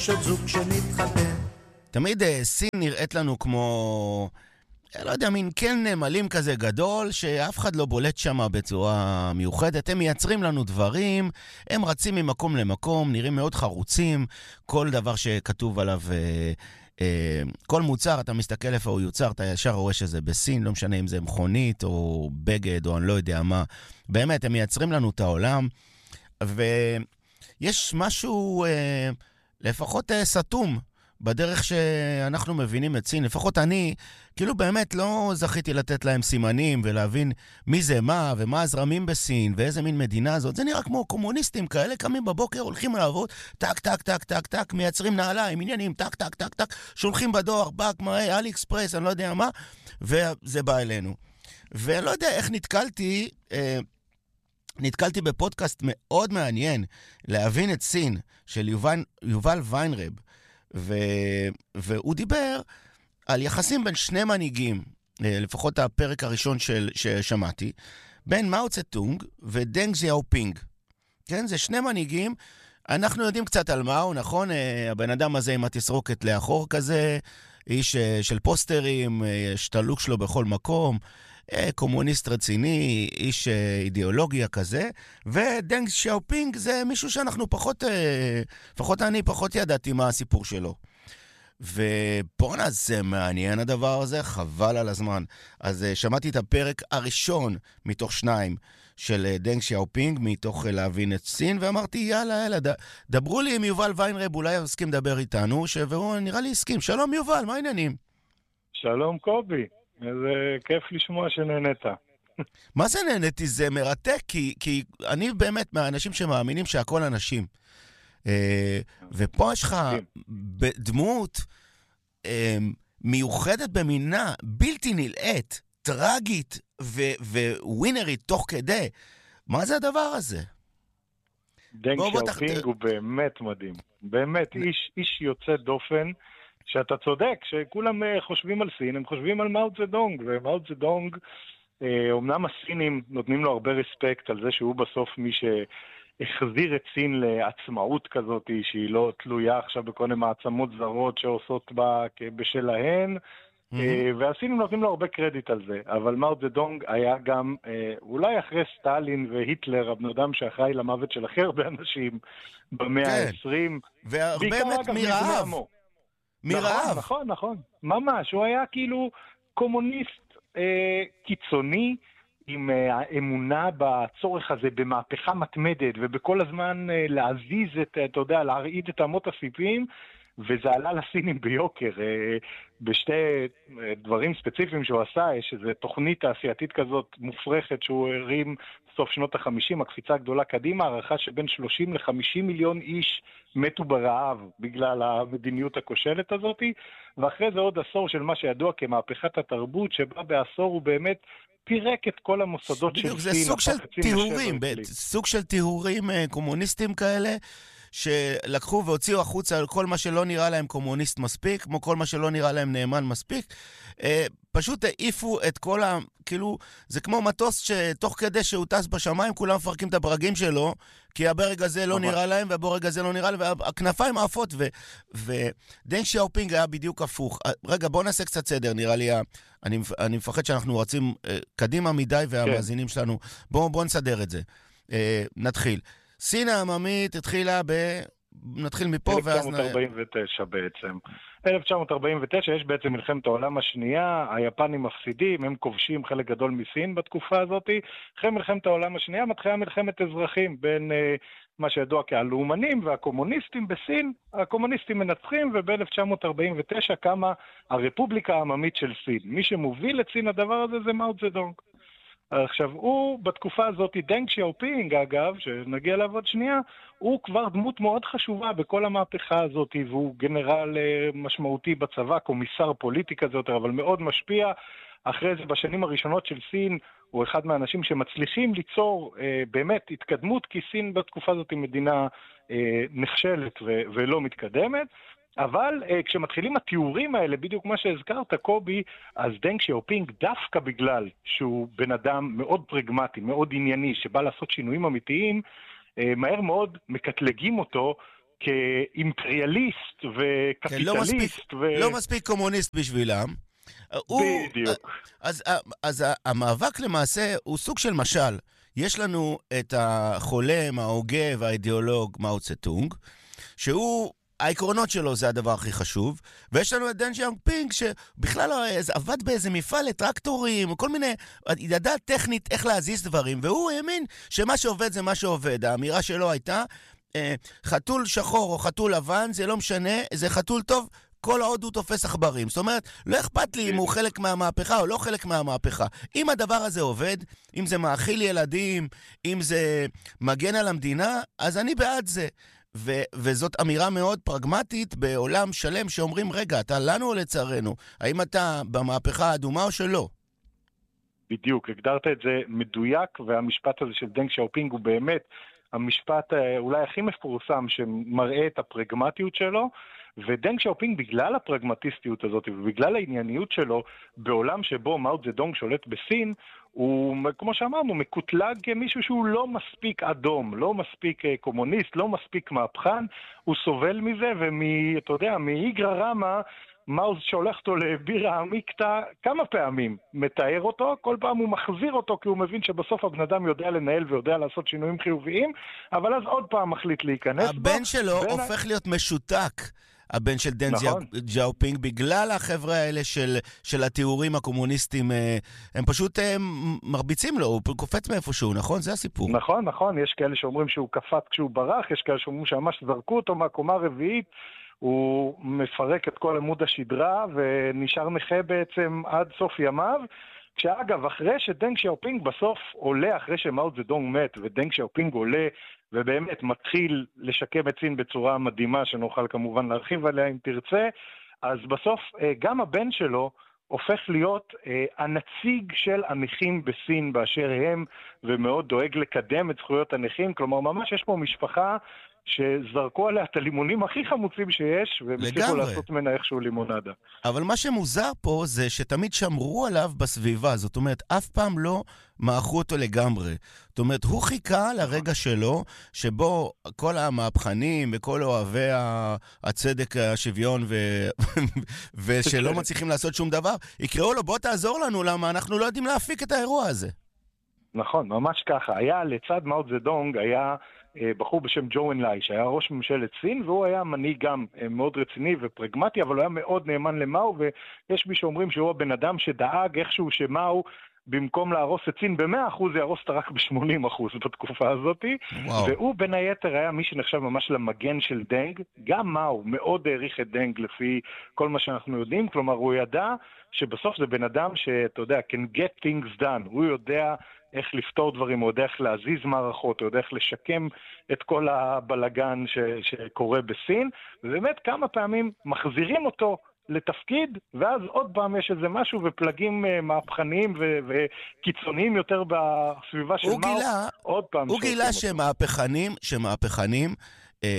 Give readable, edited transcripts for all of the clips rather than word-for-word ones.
יש עוד זוג שמתחתן. תמיד סין נראית לנו כמו, לא יודע, מין כן נמלים כזה גדול, שאף אחד לא בולט שם בצורה מיוחדת. הם מייצרים לנו דברים, הם רצים ממקום למקום, נראים מאוד חרוצים, כל דבר שכתוב עליו, כל מוצר, אתה מסתכל איפה הוא יוצר, אתה ישר רואה שזה בסין, לא משנה אם זה מכונית או בגד או אני לא יודע מה. באמת, הם מייצרים לנו את העולם, ויש משהו לפחות סתום, בדרך שאנחנו מבינים את סין, לפחות אני, כאילו באמת לא זכיתי לתת להם סימנים ולהבין מי זה מה ומה הזרמים בסין ואיזה מין מדינה זאת. זה נראה כמו קומוניסטים כאלה, קמים בבוקר, הולכים לעבוד, טק, טק, טק, טק, טק, מייצרים נעליים, עניינים, טק, טק, טק, טק, שולחים בדואר, בק, מה, אלי אקספרס, אני לא יודע מה, וזה בא אלינו. ואני לא יודע איך נתקלתי בפודקאסט מאוד מעניין להבין את סין של יובל ויינרב, והוא דיבר על יחסים בין שני מנהיגים, לפחות הפרק הראשון ששמעתי, בין מאו צטונג ודנג זיאופינג. כן, זה שני מנהיגים, אנחנו יודעים קצת על מאו, נכון? הבן אדם הזה עם התסרוקת לאחור כזה, איש של פוסטרים, יש את הלוק שלו בכל מקום, קומוניסט רציני, איש אידיאולוגיה כזה, ודנג זיאופינג זה מישהו שאנחנו לפחות אני פחות ידעתי מה הסיפור שלו. ובואנה, זה מעניין הדבר הזה, חבל על הזמן. אז שמעתי את הפרק הראשון מתוך 2 של דנג זיאופינג, מתוך להבין את סין, ואמרתי, יאללה, דברו לי עם יובל ויינרב, אולי הסכים לדבר איתנו, והוא נראה לי הסכים. שלום יובל, מה העניינים? שלום קובי. איזה כיף לשמוע שנהנית. מה זה נהניתי? זה מרתק, כי אני באמת מהאנשים שמאמינים שהכל אנשים. ופה יש לך דמות מיוחדת במינה, בלתי נלאית, טרגית ווינרית תוך כדי. מה זה הדבר הזה? דנג זיאופינג הוא באמת מדהים. באמת איש יוצא דופן. שאתה צודק, שכולם חושבים על סין, הם חושבים על מאו צדונג, ומאו צדונג, אמנם הסינים נותנים לו הרבה רספקט על זה שהוא בסוף מי שהחזיר את סין לעצמאות כזאת, שהיא לא תלויה עכשיו בכל מיני מעצמות זרות שעושות בה בשלהן, והסינים נותנים לו הרבה קרדיט על זה, אבל מאו צדונג היה גם, אולי אחרי סטלין והיטלר, הבן אדם שאחראי למוות של הכי הרבה אנשים במאה ה-20, והרבה מת מרעב. מרעב. נכון. ממש, הוא היה כאילו קומוניסט קיצוני, עם האמונה בצורך הזה, במהפכה מתמדת, ובכל הזמן להזיז אתה יודע, להרעיד את אמות הסיפים, וזה עלה לסינים ביוקר. בשתי דברים ספציפיים שהוא עשה, יש איזו תוכנית תעשייתית כזאת מופרכת שהוא הרים סוף שנות ה-50, הקפיצה הגדולה קדימה, הערכה שבין 30 ל-50 מיליון איש מתו ברעב בגלל המדיניות הכושלת הזאת, ואחרי זה עוד עשור של מה שידוע כמהפכת התרבות, שבא בעשור הוא באמת פירק את כל המוסדות של סין. זה סוג של טיהורים, סוג של טיהורים קומוניסטים כאלה, שלקחו והוציאו החוצה על כל מה שלא נראה להם קומוניסט מספיק, כמו כל מה שלא נראה להם נאמן מספיק, פשוט העיפו את כל כאילו, זה כמו מטוס שתוך כדי שהוא טס בשמיים, כולם מפרקים את הברגים שלו, כי הברג הזה לא נראה להם, והבורג הזה לא נראה להם, והכנפיים עפות, ודנג זיאופינג היה בדיוק הפוך. רגע, בואו נעשה קצת סדר, נראה לי, אני מפחד שאנחנו רצים קדימה מדי, והמאזינים שלנו, בואו נסדר את זה. נתחיל. סין העממית התחילה נתחיל מפה 1949 בעצם. 1949 יש בעצם מלחמת העולם השנייה, היפנים מפסידים, הם כובשים חלק גדול מסין בתקופה הזאת. אחרי מלחמת העולם השנייה מתחילה מלחמת אזרחים בין מה שידוע כהלאומנים והקומוניסטים בסין. הקומוניסטים מנצחים, וב-1949 קמה הרפובליקה העממית של סין. מי שמוביל את סין הדבר הזה זה מאו צדונג. עכשיו, הוא בתקופה הזאת, דנג זיאופינג אגב, שנגיע אליו עוד שנייה, הוא כבר דמות מאוד חשובה בכל המהפכה הזאת, והוא גנרל משמעותי בצבא, קומיסר פוליטי כזה יותר, אבל מאוד משפיע. אחרי זה, בשנים הראשונות של סין, הוא אחד מהאנשים שמצליחים ליצור באמת התקדמות, כי סין בתקופה הזאת היא מדינה נכשלת ולא מתקדמת. אבל כשמתחילים התיאורים האלה, בדיוק מה שהזכרת קובי, אז דנג זיאופינג דווקא בגלל שהוא בן אדם מאוד פרגמטי, מאוד ענייני, שבא לעשות שינויים אמיתיים, מהר מאוד מקטלגים אותו כאימפריאליסט וקפיטליסט. לא מספיק קומוניסט בשבילם. בדיוק. אז המאבק למעשה הוא סוג של משל. יש לנו את החולם, ההוגה והאידיאולוג מאו צטונג, שהוא, העקרונות שלו זה הדבר הכי חשוב, ויש לנו את דנג ז'יאופינג שבכלל עבד באיזה מפעל לטרקטורים, כל מיני, ידע טכנית איך להזיז דברים, והוא האמין שמה שעובד זה מה שעובד. האמירה שלו הייתה, חתול שחור או חתול לבן, זה לא משנה, זה חתול טוב, כל עוד הוא תופס עכברים. זאת אומרת, לא אכפת לי אם הוא חלק מהמהפכה או לא חלק מהמהפכה. אם הדבר הזה עובד, אם זה מאכיל ילדים, אם זה מגן על המדינה, אז אני בעד זה. וזאת אמירה מאוד פרגמטית בעולם שלם שאומרים, רגע, אתה לנו או לצערנו? האם אתה במהפכה האדומה או שלא? בדיוק, הגדרת את זה מדויק, והמשפט הזה של דנג ז'יאופינג הוא באמת המשפט אולי הכי מפורסם שמראה את הפרגמטיות שלו, ודנג ז'יאופינג בגלל הפרגמטיסטיות הזאת ובגלל הענייניות שלו בעולם שבו מאו צדונג שולט בסין, הוא, כמו שאמרנו, מקוטלג כמישהו שהוא לא מספיק אדום, לא מספיק קומוניסט, לא מספיק מהפכן, הוא סובל מזה, אתה יודע, מאיגרא רמא, מאו שולח אותו לבירה עמיקתא כמה פעמים, מתאר אותו, כל פעם הוא מחזיר אותו כי הוא מבין שבסוף הבן אדם יודע לנהל ויודע לעשות שינויים חיוביים, אבל אז עוד פעם מחליט להיכנס בו. הבן שלו הופך להיות משותק, הבן של דנג ז'יאופינג, בגלל החבר'ה האלה של התיאורים הקומוניסטיים, הם פשוט מרביצים לו, הוא קופץ מאיפשהו, נכון? זה הסיפור. נכון, יש כאלה שאומרים שהוא קפץ כשהוא ברח, יש כאלה שאומרים שממש זרקו אותו מהקומה הרביעית, הוא מפרק את כל עמוד השדרה ונשאר נכה בעצם עד סוף ימיו, כשאגב, אחרי שדנג ז'יאופינג בסוף עולה, אחרי שמאו צדונג מת, ודנג ז'יאופינג עולה ובאמת מתחיל לשקם את סין בצורה מדהימה, שנוכל כמובן להרחיב עליה אם תרצה, אז בסוף גם הבן שלו הופך להיות הנציג של הנכים בסין באשר הם, ומאוד דואג לקדם את זכויות הנכים, כלומר ממש יש פה משפחה שזרקו עליה את הלימונים הכי חמוצים שיש, והם הצליחו לעשות ממנה איכשהו לימונדה. אבל מה שמוזר פה זה שתמיד שמרו עליו בסביבה, זאת אומרת, אף פעם לא מעכו אותו לגמרי. זאת אומרת, הוא חיכה לרגע שלו, שבו כל המהפכנים וכל אוהבי הצדק, השוויון ושלא מצליחים לעשות שום דבר, יקראו לו, בוא תעזור לנו, למה אנחנו לא יודעים להפיק את האירוע הזה. נכון, ממש ככה. היה לצד מאו צדונג, היה בחור בשם ז'ו אנלאי, שהיה ראש ממשלת סין, והוא היה מנהיג גם מאוד רציני ופרגמטי, אבל הוא היה מאוד נאמן למאו, ויש מי שאומרים שהוא הבן אדם שדאג איכשהו שמאו, במקום להרוס את סין ב-100%, ירוס אותה רק ב-80% בתקופה הזאת. וואו. והוא בין היתר היה מי שנחשב ממש למגן של דנג. גם מאו מאוד העריך את דנג לפי כל מה שאנחנו יודעים, כלומר הוא ידע שבסוף זה בן אדם שאתה יודע, can get things done, הוא יודע איך לפתור דברים, הוא יודע איך להזיז מערכות, הוא יודע איך לשקם את כל הבלגן שקורה בסין, ובאמת כמה פעמים מחזירים אותו לתפקיד, ואז עוד פעם יש איזה משהו, ופלגים מהפכניים וקיצוניים יותר בסביבה של מאו, עוד פעם. הוא גילה שמהפכנים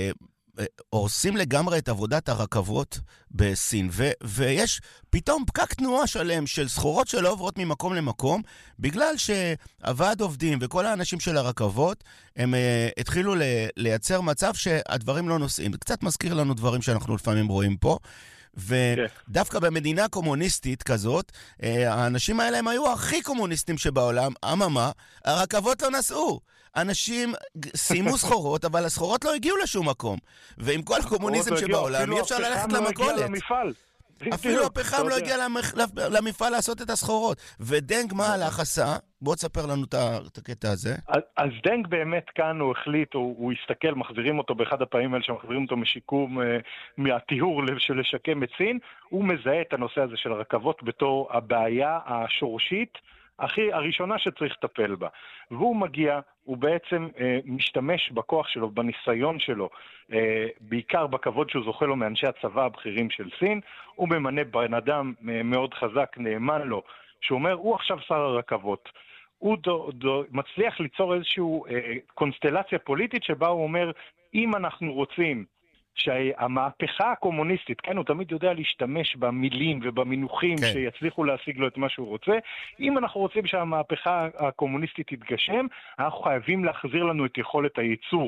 הורסים לגמרי את עבודת הרכבות בסין, ויש פתאום פקק תנועה שלם של סחורות שלא עוברות ממקום למקום, בגלל שהוועד עובדים וכל האנשים של הרכבות, הם התחילו לייצר מצב שהדברים לא נוסעים. זה קצת מזכיר לנו דברים שאנחנו לפעמים רואים פה, ודווקא במדינה קומוניסטית כזאת, האנשים האלה הם היו הכי קומוניסטים שבעולם, אממה, הרכבות לא נסעו. אנשים סיימו סחורות, אבל הסחורות לא הגיעו לשום מקום. ועם כל הקומוניזם שבעולם, אי אפשר ללכת למכולת. אפילו הפחם לא הגיע למפעל לעשות את הסחורות. ודנג מה הלך עשה? בוא תספר לנו את הקטע הזה. אז דנג באמת כאן הוא החליט, הוא הסתכל, מחזירים אותו באחד הפעמים האלה שמחזירים אותו משיקום, מהטיהור של לשקם את סין, הוא מזהה את הנושא הזה של הרכבות בתור הבעיה השורשית, הראשונה שצריך לטפל בה. והוא מגיע, הוא בעצם משתמש בכוח שלו, בניסיון שלו, בעיקר בכבוד שהוא זוכה לו מאנשי הצבא הבכירים של סין, הוא ממנה בן אדם מאוד חזק, נאמן לו, שאומר, הוא עכשיו שר הרכבות. הוא מצליח ליצור איזושהי קונסטלציה פוליטית שבה הוא אומר, אם אנחנו רוצים שהמהפכה הקומוניסטית, כן, הוא תמיד יודע להשתמש במילים ובמינוחים שיצליחו להשיג לו את מה שהוא רוצה. אם אנחנו רוצים שהמהפכה הקומוניסטית תתגשם, אנחנו חייבים להחזיר לנו את יכולת הייצור.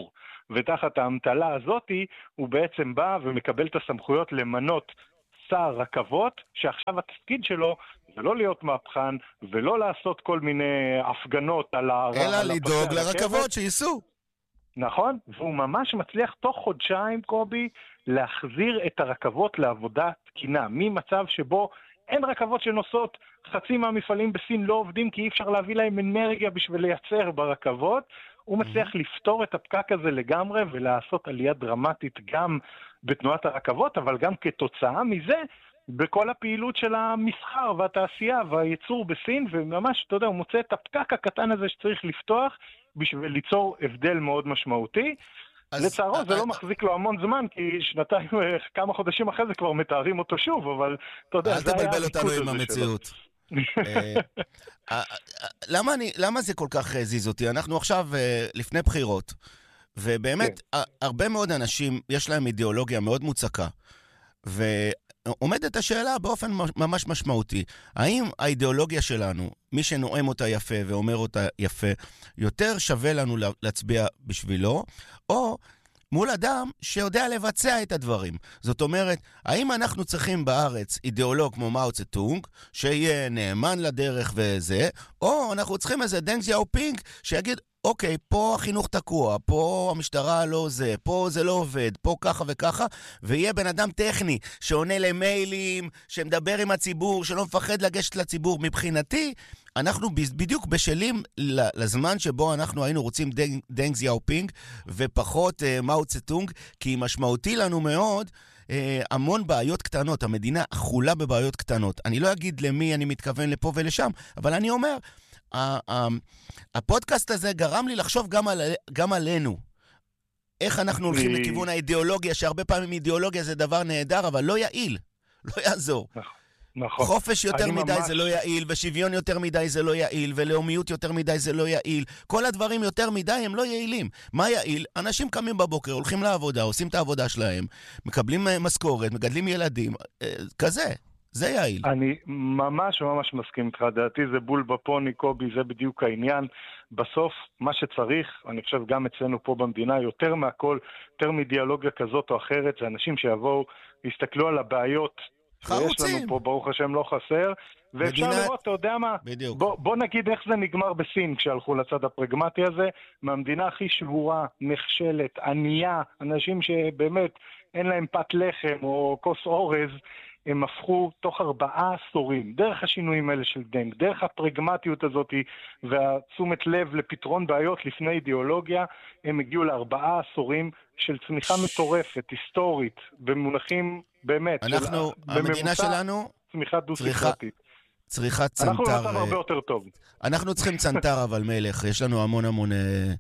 ותחת האמתלה הזאת הוא בעצם בא ומקבל את הסמכויות למנות שר רכבות, שעכשיו התפקיד שלו זה לא להיות מהפכן, ולא לעשות כל מיני הפגנות על אלא לדאוג לרכבות שייסעו. נכון, והוא ממש מצליח תוך חודשיים, קובי, להחזיר את הרכבות לעבודה תקינה, ממצב שבו אין רכבות שנוסעות, חצי מהמפעלים בסין לא עובדים כי אי אפשר להביא להם אנרגיה בשביל לייצר ברכבות, הוא מצליח לפתור את הפקק הזה לגמרי ולעשות עלייה דרמטית גם בתנועת הרכבות, אבל גם כתוצאה מזה בכל הפעילות של המסחר והתעשייה והייצור בסין, וממש, אתה יודע, הוא מוצא את הפקק הקטן הזה שצריך לפתוח בשביל ליצור הבדל מאוד משמעותי. לצערו זה לא מחזיק לו המון זמן, כי שנתיים, כמה חודשים אחרי זה כבר מתארים אותו שוב, אבל אתה יודע, אל תבלבל אותנו עם המציאות. למה זה כל כך זיז אותי? אנחנו עכשיו לפני בחירות, ובאמת הרבה מאוד אנשים יש להם אידיאולוגיה מאוד מוצקה, ועומדת השאלה באופן ממש משמעותי, האם האידיאולוגיה שלנו, מי שנואם אותה יפה ואומר אותה יפה, יותר שווה לנו להצביע בשבילו, או מול אדם שיודע לבצע את הדברים. זאת אומרת, האם אנחנו צריכים בארץ אידיאולוג כמו מאו צטונג, שיהיה נאמן לדרך וזה, או אנחנו צריכים איזה דנג זיאופינג שיגיד, אוקיי, פה החינוך תקוע, פה המשטרה לא זה, פה זה לא עובד, פה ככה וככה, ויהיה בן אדם טכני שעונה למיילים, שמדבר עם הציבור, שלא מפחד לגשת לציבור. מבחינתי, אנחנו בדיוק בשלים לזמן שבו אנחנו היינו רוצים דנג זיאופינג, ופחות מאו צטונג, כי משמעותי לנו מאוד המון בעיות קטנות. המדינה אכולה בבעיות קטנות. אני לא אגיד למי אני מתכוון לפה ולשם, אבל אני אומר, הפודקאסט הזה גרם לי לחשוב גם עלינו. איך אנחנו הולכים לכיוון האידיאולוגיה, שהרבה פעמים אידיאולוגיה זה דבר נהדר, אבל לא יעיל, לא יעזור. נכון. חופש יותר מדי זה לא יעיל, ושוויון יותר מדי זה לא יעיל, ולאומיות יותר מדי זה לא יעיל. כל הדברים יותר מדי הם לא יעילים. מה יעיל? אנשים קמים בבוקר, הולכים לעבודה, עושים את העבודה שלהם, מקבלים משכורת, מגדלים ילדים, כזה. זה יעיל. אני ממש מסכים איתך, דעתי זה בול בפוני, קובי, זה בדיוק העניין. בסוף, מה שצריך, אני חושב גם אצלנו פה במדינה, יותר מהכל, יותר מאידיאולוגיה כזאת או אחרת, זה אנשים שיבואו, יסתכלו על הבעיות, חרוצים. שיש לנו פה, ברוך השם, לא חסר, ואפשר לראות, אתה יודע מה, בוא נגיד איך זה נגמר בסין, כשהלכו לצד הפרגמטי הזה, מהמדינה הכי שבורה, נכשלת, ענייה, אנשים שבאמת אין להם פת לחם או כוס אורז, הם הפכו תוך 4 עשורים, דרך השינויים האלה של דנג, דרך הפרגמטיות הזאת והתשומת לב לפתרון בעיות לפני אידיאולוגיה, הם הגיעו ל4 עשורים של צמיחה מטורפת, היסטורית, במונחים באמת, אנחנו, המדינה שלנו, צמיחה דו-ספרתית. צריכה צנטר. אנחנו במצב הרבה יותר טוב. אנחנו צריכים צנטר אבל מלך, יש לנו המון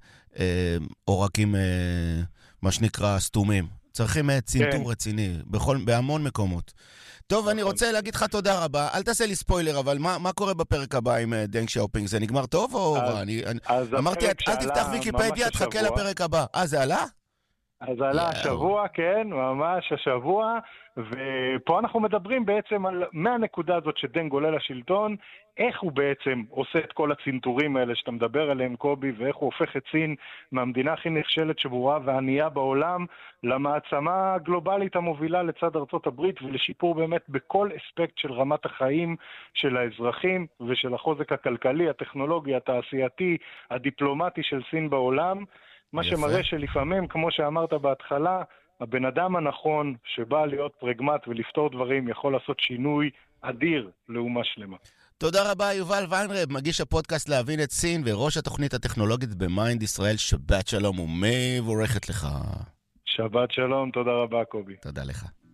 עורקים, מה שנקרא סתומים. צריכים צנתור רציני, בהמון מקומות. טוב, אני רוצה להגיד לך תודה רבה. אל תעשה לי ספוילר, אבל מה קורה בפרק הבא עם דנג זיאופינג? זה נגמר טוב או רע? אמרתי, אל תפתח ויקיפדיה, תחכה לפרק הבא. זה עלה? אז עלה השבוע, כן, ממש השבוע, ופה אנחנו מדברים בעצם על מהנקודה הזאת שדנג עולה לשלטון, איך הוא בעצם עושה את כל הצנתורים האלה שאתה מדבר עליהם, קובי, ואיך הוא הופך את סין מהמדינה הכי נכשלת, שבורה וענייה בעולם, למעצמה הגלובלית המובילה לצד ארצות הברית, ולשיפור באמת בכל אספקט של רמת החיים של האזרחים, ושל החוזק הכלכלי, הטכנולוגי, התעשייתי, הדיפלומטי של סין בעולם, מה שמראה שלפעמים, כמו שאמרת בהתחלה, הבן אדם הנכון שבא להיות פרגמט ולפתור דברים יכול לעשות שינוי אדיר לאומה שלמה. תודה רבה, יובל ויינרב, מגיש הפודקאסט להבין את סין וראש התוכנית הטכנולוגית במיינד ישראל. שבת שלום ומבורכת לך. שבת שלום, תודה רבה קובי. תודה לך.